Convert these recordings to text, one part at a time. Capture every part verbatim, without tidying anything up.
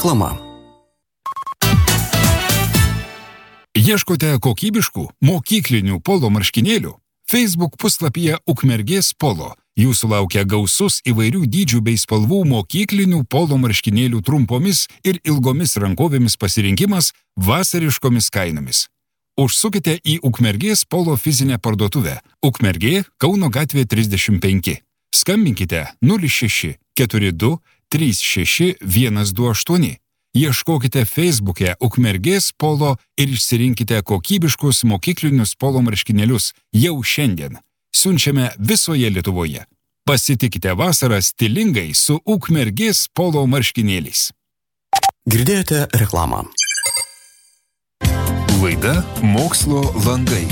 Reklama. Ieškote kokybiškų mokyklinių polo marškinėlių? Facebook puslapyje Ukmergės polo jūsų laukia gausus įvairių dydžių bei spalvų mokyklinių polo marškinėlių trumpomis ir ilgomis rankovėmis pasirinkimas vasariškomis kainomis. Užsukite į Ukmergės polo fizinę parduotuvę Ukmergė, Kauno gatvė trisdešimt penki. Skambinkite nulis šeši keturi du trys šeši vienas du aštuoni. Ieškokite Facebook'e Ukmergės polo ir išsirinkite kokybiškus mokyklinius polo marškinėlius jau šiandien. Siunčiame visoje Lietuvoje. Pasitikite vasarą stilingai su Ukmergės polo marškinėliais. Girdėjote reklamą. Laida Mokslo langai.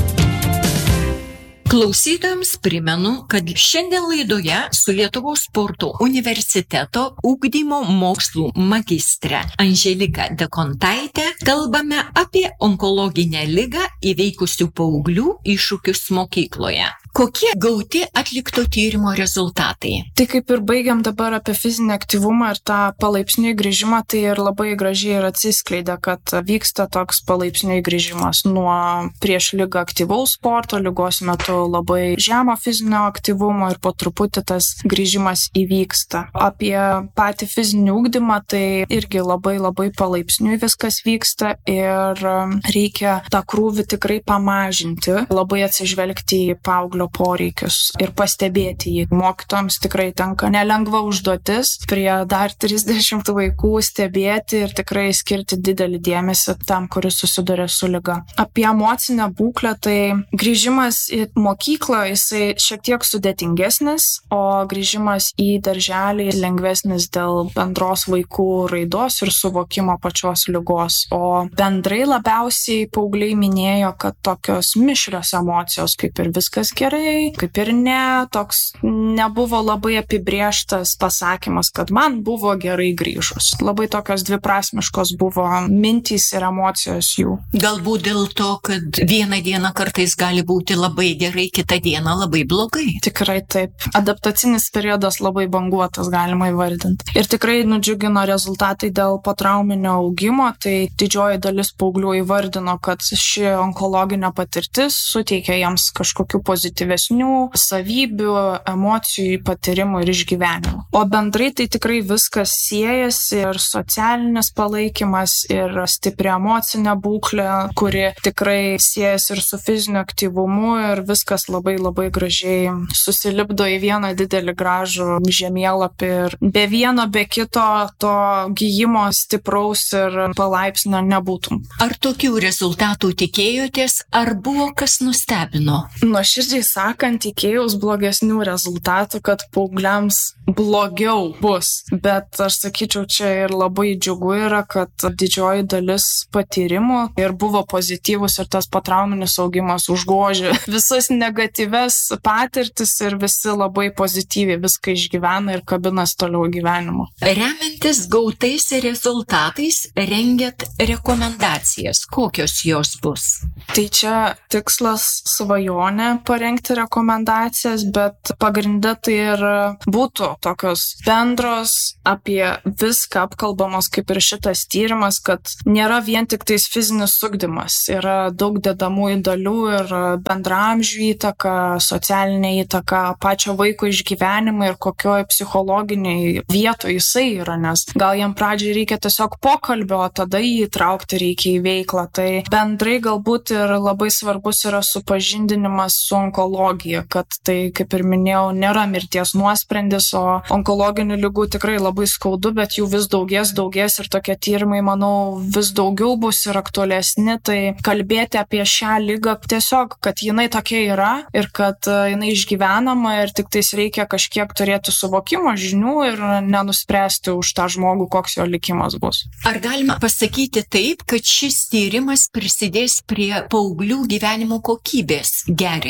Klausytojams primenu, kad šiandien laidoje su Lietuvos sporto universiteto ugdymo mokslų magistre Anželika Dekontaite kalbame apie onkologinę ligą įveikusių paauglių iššūkius mokykloje. Kokie gauti atlikto tyrimo rezultatai? Tai kaip ir baigiam dabar apie fizinį aktyvumą ir tą palaipsniui grįžimą, tai ir labai gražiai ir atsiskleidė, kad vyksta toks palaipsniui grįžimas nuo prieš ligą aktyvaus sporto, ligos metu labai žemo fizinio aktyvumo ir po truputį tas grįžimas įvyksta. Apie patį fizinį ugdymą tai irgi labai labai palaipsniui viskas vyksta ir reikia tą krūvį tikrai pamažinti, labai atsižvelgti į paauglio poreikius ir pastebėti jį. Mokytojams tikrai tenka nelengva užduotis prie dar trisdešimt vaikų stebėti ir tikrai skirti didelį dėmesį tam, kuris susiduria su liga. Apie emocinę būklę, tai grįžimas į mokyklą jisai šiek tiek sudėtingesnis, o grįžimas į darželį lengvesnis dėl bendros vaikų raidos ir suvokimo pačios ligos. O bendrai labiausiai paaugliai minėjo, kad tokios mišrios emocijos, kaip ir viskas gerai, kaip ir ne, toks nebuvo labai apibrėžtas pasakymas, kad man buvo gerai grįžus. Labai tokios dviprasmiškos buvo mintys ir emocijos jų. Galbūt dėl to, kad vieną dieną kartais gali būti labai gerai, kitą dieną labai blogai. Tikrai taip. Adaptacinis periodas labai banguotas, galima įvardinti. Ir tikrai nudžiugino rezultatai dėl potrauminio augimo, tai didžioji dalis paauglių įvardino, kad ši onkologinė patirtis suteikia jiems kažkokių pozityvesnių savybių, emocijų, patyrimų ir išgyvenimų. O bendrai tai tikrai viskas siejasi ir socialinis palaikymas, ir stipri emocinė būklė, kuri tikrai siejasi ir su fiziniu aktyvumu ir viskas labai labai gražiai susilipdo į vieną didelį gražų žemėlapį ir be vieno, be kito to gijimo stipraus ir palaipsnio nebūtum. Ar tokių rezultatų tikėjotės, ar buvo kas nustebino? Nuoširdžiai sakant, tikėjaus blogesnių rezultatų, kad paaugliams blogiau bus. Bet aš sakyčiau, čia ir labai džiugu yra, kad didžioji dalis patyrimų ir buvo pozityvus ir tas potrauminis augimas užgožė visas negatyves patirtis ir visi labai pozityviai viską išgyvena ir kabinas toliau gyvenimo. Remiantis gautais rezultatais rengiat rekomendacijas. Kokios jos bus? Tai čia tikslas svajonė parengti rekomendacijas, bet pagrinde tai ir būtų tokios bendros apie viską apkalbamos kaip ir šitas tyrimas, kad nėra vien tik tais fizinis ugdymas, yra daug dedamųjų dalių ir bendraamžių įtaka, socialinė įtaka, pačio vaiko išgyvenimai ir kokioj psichologiniai vietoje jisai yra, nes gal jam pradžiai reikia tiesiog pokalbio, o tada jį įtraukti reikia į veiklą. Tai bendrai galbūt ir labai svarbus yra supažindinimas su onkologija, kad tai, kaip ir minėjau, nėra mirties nuosprendis, o onkologinių ligų tikrai labai skaudu, bet jų vis daugės, daugės ir tokie tyrimai, manau, vis daugiau bus ir aktualesni, tai kalbėti apie šią ligą tiesiog, kad jinai tokia yra ir kad jinai išgyvenama ir tik tais reikia kažkiek turėti suvokimo, žinių ir nenuspręsti už tą žmogų, koks jo likimas bus. Ar galima pasakyti taip, kad šis tyrimas prisidės prie paauglių gyvenimo kokybės gerinimo?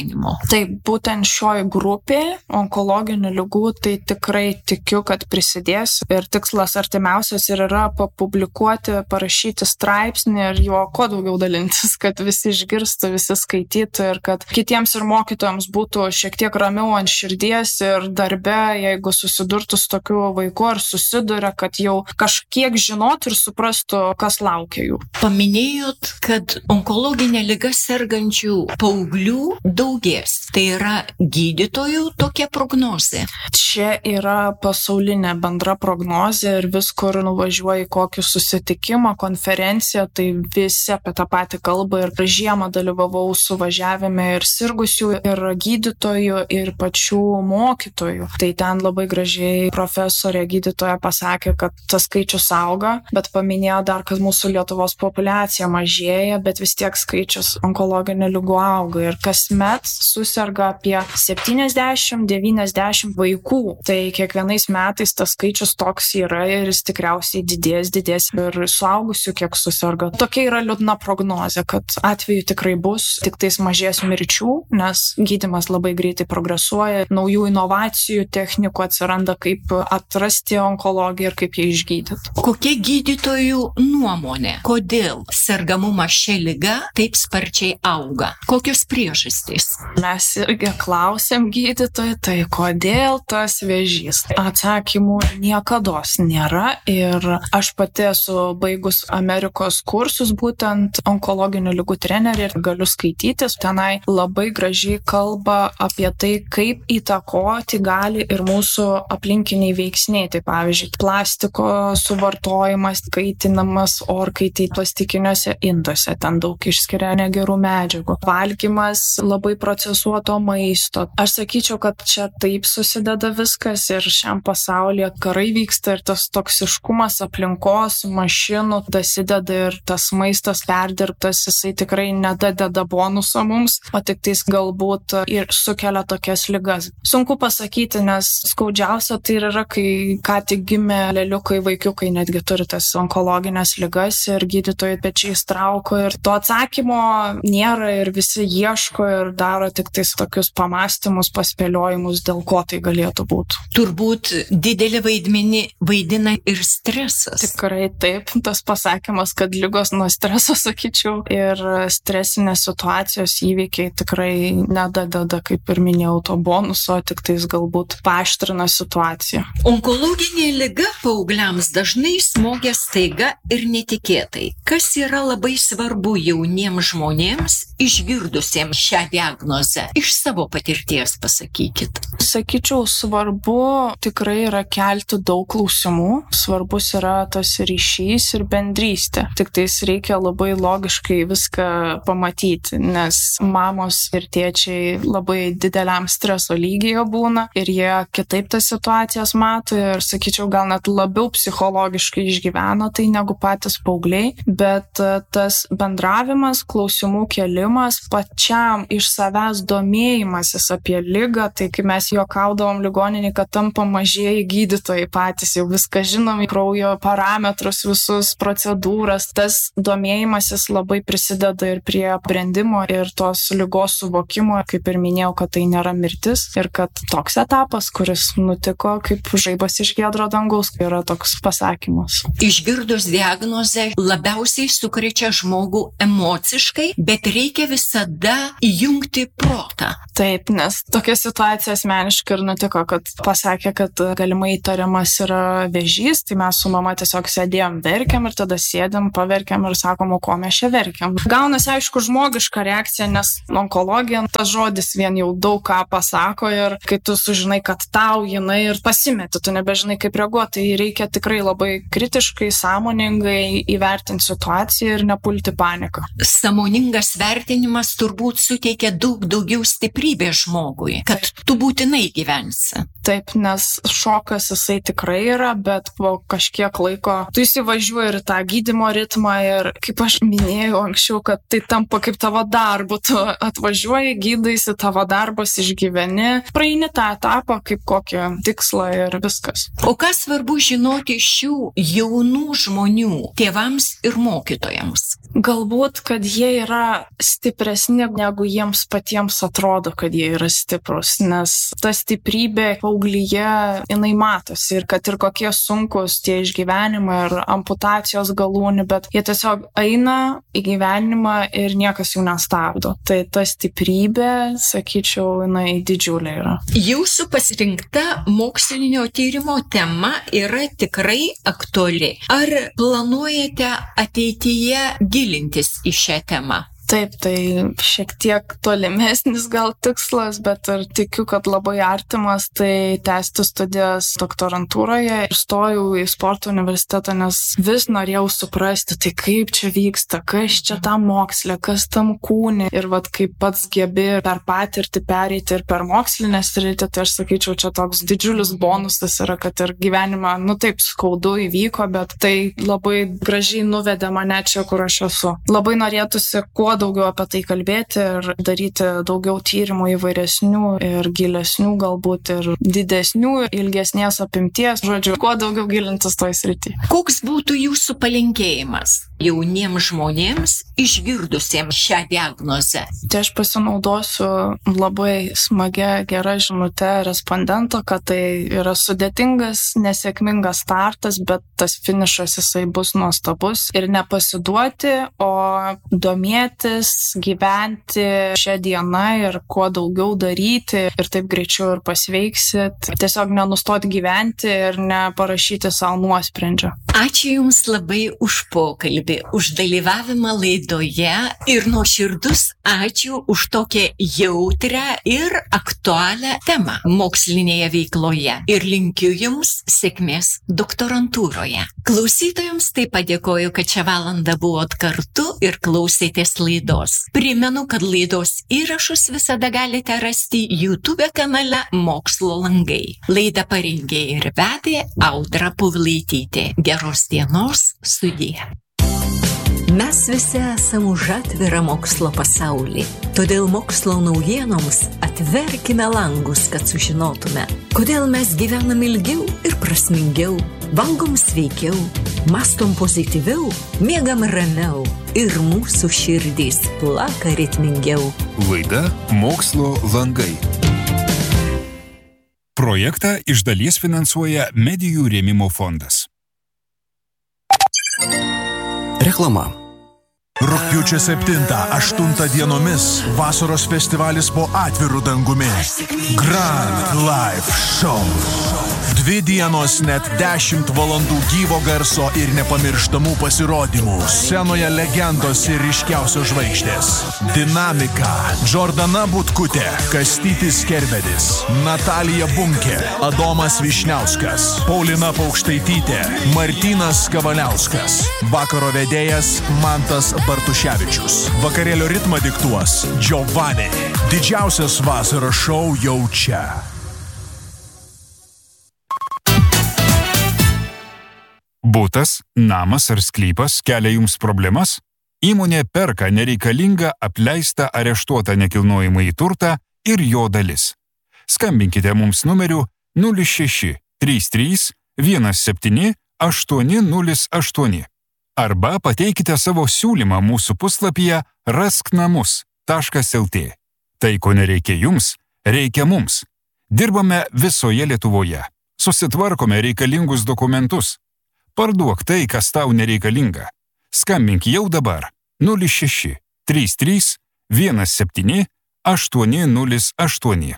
Taip, būtent šioj grupėje onkologinių ligų tai tikrai tikiu, kad prisidės ir tikslas artimiausias ir yra papublikuoti, parašyti straipsnį ir juo kuo daugiau dalintis, kad visi išgirstų, visi skaitytų ir kad kitiems ir mokytojams būtų šiek tiek ramiau ant širdies ir darbe, jeigu susidurtų su tokiu vaiku ar susiduria, kad jau kažkiek žinotų ir suprastų, kas laukia jų. Paminėjot, kad onkologinė liga sergančių paauglių daugės. Tai yra gydytojų tokia prognozė. Čia yra pasaulinė bendra prognozė ir vis, kur nuvažiuoja į kokį susitikimą, konferenciją, tai visi apie tą patį kalbą ir žiemą dalyvavau suvažiavime ir sirgusių, ir gydytojų, ir pačių mokytojų. Tai ten labai gražiai profesorė gydytoja pasakė, kad tas skaičius auga, bet paminėjo dar, kad mūsų Lietuvos populiacija mažėja, bet vis tiek skaičius onkologinių ligų auga ir kasmet susirga apie septyniasdešimt devyniasdešimt vaikų. Tai kiekvienais metais tas skaičius toks yra ir jis tikriausiai didės, didės ir suaugusių kiek susirga. Tokia yra liūdna prognozė, kad atveju tikrai bus, tik tais mažės mirčių, nes gydymas labai greitai progresuoja, naujų inovacijų, technikų atsiranda, kaip atrasti onkologiją ir kaip ją išgydyti. Kokia gydytojų nuomonė? Kodėl sergamumas šia liga taip sparčiai auga? Kokios priežastys? Mes irgi klausėm gydytojų, tai kodėl tas vėžys? Atsakymų niekados nėra ir aš pati esu baigus Amerikos kursus, būtent onkologinių ligų trenerį ir galiu skaitytis. Tenai labai gražiai kalba apie tai, kaip įtakoti gali ir mūsų aplinkiniai veiksniai. Tai pavyzdžiui, plastiko suvartojimas, kaitinamas orkaitėj plastikiniuose induose, ten daug išskiria negerų medžiagų. Valgymas labai procesuoto maisto. Aš sakyčiau, kad čia taip susideda viskas ir šiam pasaulyje karai vyksta ir tas toksiškumas aplinkos, mašinų dasideda ir tas maistas perdirbtas, jisai tikrai nedadeda bonuso mums, o tik tais galbūt ir sukelia tokias ligas. Sunku pasakyti, nes skaudžiausia tai yra, kai ką tik gimė leliukai, vaikiukai netgi turi tas onkologinės ligas ir gydytojai pečiais trauko ir to atsakymo nėra ir visi ieško ir daro tik tais tokius pamastymus, paspėliojimus, dėl ko tai galėtų būti. Turbūt didelį vaidmenį vaidina ir stresas. Tikrai taip, tas pasakymas, kad ligos nuo streso, sakyčiau, ir stresinės situacijos įvykiai tikrai nedadeda, kaip ir minėjau, to bonuso, tik tais galbūt paaštrina situaciją. Onkologinė liga paaugliams dažnai smogia staiga ir netikėtai. Kas yra labai svarbu jauniems žmonėms, išgirdusiems šią diagnozę? Iš savo patirties pasakykit. Sakyčiau, svarbu tikrai yra kelti daug klausimų. Svarbus yra tas ryšys ir bendrystė. Tik tais reikia labai logiškai viską pamatyti, nes mamos ir tėčiai labai dideliam streso lygyje būna ir jie kitaip tas situacijas mato ir, sakyčiau, gal net labiau psichologiškai išgyvena tai negu patys paaugliai, bet tas bendravimas, klausimų kėlimas, pačiam iš savęs domėjimasis apie ligą, tai kai mes juokaudavom ligoninį, kad tampa mažieji gydytojai patys, jau viską žinom, kraujo parametrus, visus procedūras, tas domėjimasis labai prisideda ir prie brendimo ir tos ligos suvokimo, kaip ir minėjau, kad tai nėra mirtis ir kad toks etapas, kuris nutiko kaip žaibas iš giedro dangaus, yra toks pasakymas. Išgirdus diagnozę labiausiai sukrečia žmogų emociškai, bet reikia visada įjungti protą. Taip, nes tokia situacija asmeniškai ir nutiko, kad pasakė, kad galimai įtariamas yra vėžys, tai mes su mama tiesiog sėdėjom, verkiam ir tada sėdėm, paverkiam ir sakom, o ko mes čia verkiam. Gaunasi, aišku, žmogiška reakcija, nes onkologija, tas žodis vien jau daug ką pasako ir kai tu sužinai, kad tau jinai ir pasimeti, tu nebežinai kaip reaguoti, tai reikia tikrai labai kritiškai, sąmoningai įvertinti situaciją ir nepulti paniką. Sąmoningas vertinimas turbūt suteikia daug daugiau stiprybės žmogui, kad tu būtinai gyvensi. Taip, nes šokas jisai tikrai yra, bet po kažkiek laiko tu įsivažiuoji ir tą gydymo ritmą ir kaip aš minėjau anksčiau, kad tai tampa kaip tavo darbu, tu atvažiuoji, gydaisi, tavo darbas, išgyveni, praeini tą etapą kaip kokį tikslą ir viskas. O ką svarbu žinoti šių jaunų žmonių, tėvams ir mokytojams? Galbūt, kad jie yra stipresni, negu jiems patiems atrodo, kad jie yra stiprus, nes ta stiprybė paaugyje, jinai matosi ir kad ir kokie sunkus tie išgyvenimai ir amputacijos galūnė, bet jie tiesiog eina į gyvenimą ir niekas jų nestabdo. Tai ta stiprybė, sakyčiau, jinai didžiulė yra. Jūsų pasirinkta mokslinio tyrimo tema yra tikrai aktuali. Ar planuojate ateityje gilintis į šią temą? Taip, tai šiek tiek tolimesnis gal tikslas, bet ir tikiu, kad labai artimas, tai tęsti studijas doktorantūroje. Ir stojau į sporto universitetą, nes vis norėjau suprasti, tai kaip čia vyksta, kas čia tam moksle, kas tam kūne. Ir vat kaip pats gebi per patirtį pereiti ir per mokslinę sritį, tai aš sakyčiau, čia toks didžiulis bonusas yra, kad ir gyvenime, nu taip skaudu įvyko, bet tai labai gražiai nuvedė mane čia, kur aš esu. Labai norėtųsi kuo daugiau apie tai kalbėti ir daryti daugiau tyrimų įvairesnių ir gilesnių, galbūt ir didesnių, ilgesnės apimties, žodžiu, kuo daugiau gilintis toj srity. Koks būtų jūsų palinkėjimas jauniems žmonėms išgirdusiems šią diagnozę? Tai aš pasinaudosiu labai smagia, gera žinute respondento, kad tai yra sudėtingas, nesėkmingas startas, bet tas finišas jisai bus nuostabus ir nepasiduoti, o domėti, gyventi šią dieną ir kuo daugiau daryti ir taip greičiau ir pasveiksit. Tiesiog nenustoti gyventi ir neparašyti savo nuosprendžio. Ačiū Jums labai už pokalbį, už dalyvavimą laidoje ir nuoširdus ačiū už tokią jautrią ir aktualią temą mokslinėje veikloje. Ir linkiu Jums sėkmės doktorantūroje. Klausytojams taip pat dėkoju, kad šią valandą buvot kartu ir klausėtės laidos. Primenu, kad laidos įrašus visada galite rasti YouTube kanale Mokslo langai. Laidą parengė ir vedė Audra Puvlaitytė. Geros dienos, sudie. Mes visi esame už atvirą mokslo pasaulį. Todėl mokslo naujienoms atverkime langus, kad sužinotume, kodėl mes gyvenam ilgiau ir prasmingiau, valgom sveikiau, mastom pozityviau, miegam ramiau ir mūsų širdys plaka ritmingiau. Laida Mokslo langai. Projektą iš dalies finansuoja Medijų rėmimo fondas. Reklama. Rugpjūčio septintą aštuntą dienomis vasaros festivalis po atviru dangumi. Grand Live Show. Dvi dienos net dešimt valandų gyvo garso ir nepamirštamų pasirodymų. Scenoje legendos ir ryškiausios žvaigždės. Dinamika. Džordana Butkutė, Kastytis Kerbedis, Natalija Bunkė, Adomas Višniauskas, Paulina Paukštaitytė, Martynas Kavaliauskas. Vakaro vedėjas Mantas Bartuševičius. Vakarėlio ritmą diktuos Giovanni. Didžiausias vasaros šou jau čia. Butas, namas ar sklypas kelia jums problemas? Įmonė perka nereikalingą, apleistą, areštuotą nekilnojamąjį turtą ir jo dalis. Skambinkite mums numeriu nulis šeši trys trys vienas septyni aštuoni nulis aštuoni arba pateikite savo siūlymą mūsų puslapyje rasknamus taškas lt. Tai, ko nereikia jums, reikia mums. Dirbame visoje Lietuvoje. Susitvarkome reikalingus dokumentus. Parduok tai, kas tau nereikalinga. Skambink jau dabar nulis šeši trys trys vienas septyni aštuoni nulis aštuoni.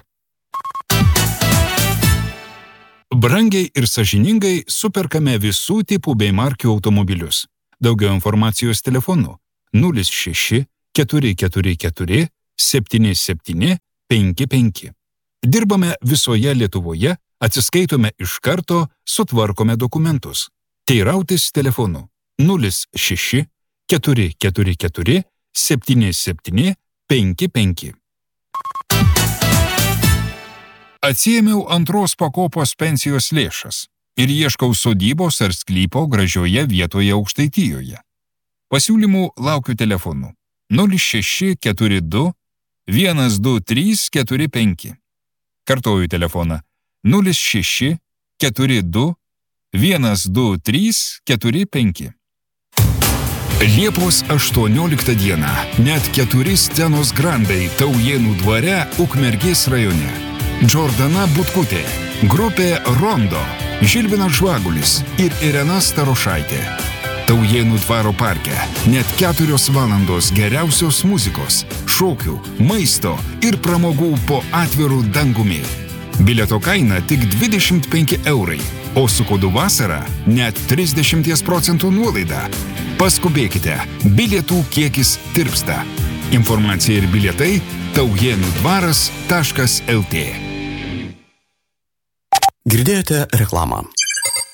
Brangiai ir sąžiningai superkame visų tipų bei markių automobilius. Daugiau informacijos telefonu nulis šeši keturi keturi keturi septyni septyni penki penki. Dirbame visoje Lietuvoje, atsiskaitome iš karto, sutvarkome dokumentus. Teirautis telefonu nulis šeši keturi keturi keturi septyni septyni penki penki. Atsiėmiau antros pakopos pensijos lėšas ir ieškau sodybos ar sklypo gražioje vietoje Aukštaitijoje. Pasiūlymų laukiu telefonu nulis šeši keturi du vienas du trys keturi penki. Kartoju telefoną nulis šeši keturi du vienas du trys keturi penki. Liepos aštuonioliktą dieną net keturi scenos grandai Taujėnų dvare Ukmergės rajone. Džordana Butkutė, grupė Rondo, Žilvinas Žvagulis ir Irena Starošaitė. Taujėnų dvaro parke net keturios valandos geriausios muzikos, šokių, maisto ir pramogų po atvirų dangumi. Bilieto kaina tik dvidešimt penki eurai, o su kodu vasara net trisdešimt procentų nuolaida. Paskubėkite, bilietų kiekis tirpsta. Informacija ir bilietai taujėnų dvaras taškas el tė. Girdėjote reklamą.